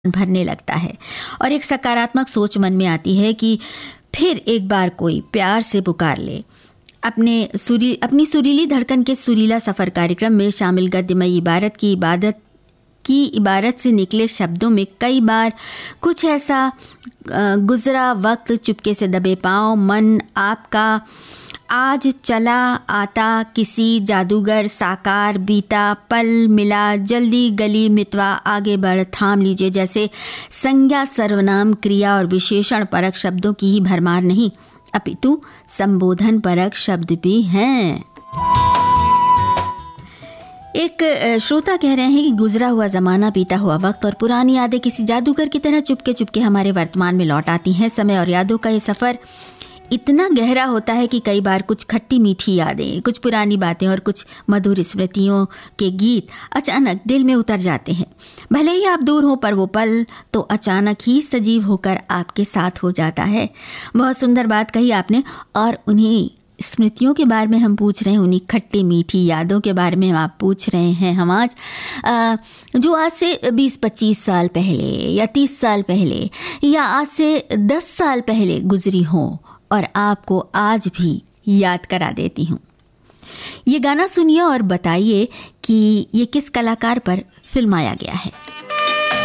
भरने लगता है और एक सकारात्मक सोच मन में आती है कि फिर एक बार कोई प्यार से पुकार ले। अपनी सुरीली धड़कन के सुरीला सफ़र कार्यक्रम में शामिल गद्यमयी इबारत से निकले शब्दों में कई बार कुछ ऐसा गुजरा वक्त, चुपके से दबे पाँव, मन आपका आज चला आता, किसी जादूगर साकार बीता पल मिला, जल्दी गली मितवा आगे बढ़ थाम लीजिए जैसे संज्ञा, सर्वनाम, क्रिया और विशेषण परक शब्दों की ही भरमार नहीं अपितु संबोधन परक शब्द भी हैं। एक श्रोता कह रहे हैं कि गुजरा हुआ ज़माना, बीता हुआ वक्त और पुरानी यादें किसी जादूगर की तरह चुपके चुपके हमारे वर्तमान में लौट आती हैं। समय और यादों का ये सफ़र इतना गहरा होता है कि कई बार कुछ खट्टी मीठी यादें, कुछ पुरानी बातें और कुछ मधुर स्मृतियों के गीत अचानक दिल में उतर जाते हैं। भले ही आप दूर हो पर वो पल तो अचानक ही सजीव होकर आपके साथ हो जाता है। बहुत सुंदर बात कही आपने। और उन्हीं स्मृतियों के बारे में हम पूछ रहे हैं, उन्हीं खट्टी मीठी यादों के बारे में आप पूछ रहे हैं हम आज, जो आज से 20-25 साल पहले या 30 साल पहले या आज से 10 साल पहले गुजरी हों और आपको आज भी याद करा देती हूँ। ये गाना सुनिए और बताइए कि ये किस कलाकार पर फिल्माया गया है।